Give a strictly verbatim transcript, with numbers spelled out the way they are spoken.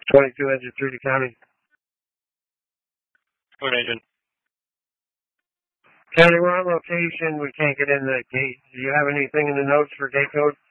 twenty-two engine through the county. Good engine. County, we're on location. We can't get in the gate. Do you have anything in the notes for gate code?